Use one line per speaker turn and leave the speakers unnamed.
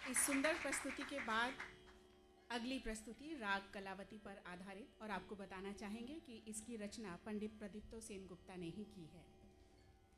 इस सुंदर प्रस्तुति के बाद अगली प्रस्तुति राग कलावती पर आधारित, और आपको बताना चाहेंगे कि इसकी रचना पंडित प्रदीप्तो सेनगुप्ता ने ही की है।